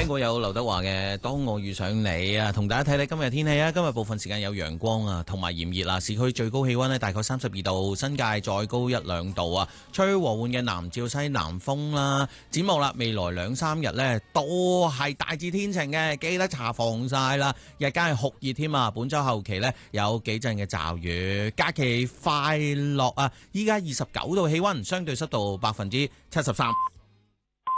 聽過有劉德華嘅《當我遇上你》啊，同大家睇睇今日天氣啊。今日部分時間有陽光啊，同埋炎熱啊。市區最高氣溫呢大概32度，新界再高1-2度啊。吹和緩嘅南至西南風啦。展望啦，未來2-3日呢都係大致天晴嘅，記得搽防曬啦。日間係酷熱添啊，本週後期呢有幾陣嘅驟雨。假期快樂啊！依家29度氣溫，相對濕度73%。